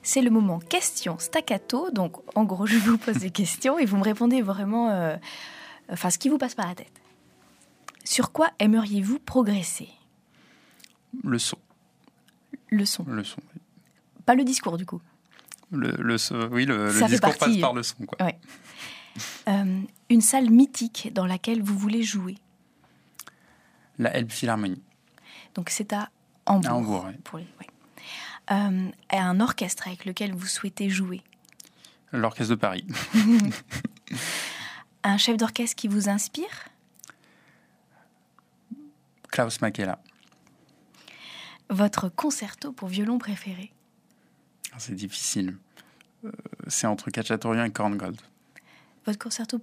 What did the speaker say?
C'est le moment question staccato. Donc, en gros, je vous pose des questions et vous me répondez vraiment ce qui vous passe par la tête. Sur quoi aimeriez-vous progresser ? Le son. Le son. Le son, oui. Pas le discours, du coup. Le Ça fait discours partie. passe par le son, quoi. Ouais. Une salle mythique dans laquelle vous voulez jouer. La Elbphilharmonie. Donc, c'est à Hambourg. À Hambourg, oui. Et un orchestre avec lequel vous souhaitez jouer. L'Orchestre de Paris. Un chef d'orchestre qui vous inspire ? Klaus Makela. Votre concerto pour violon préféré ? C'est difficile. C'est entre Khachaturian et Korngold. Votre concerto